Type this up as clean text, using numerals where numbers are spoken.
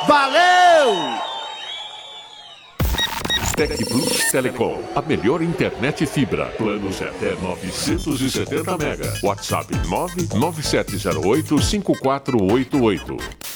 Valeu! Tec Plus Telecom, a melhor internet fibra. Planos até 970 mega. WhatsApp 997085488.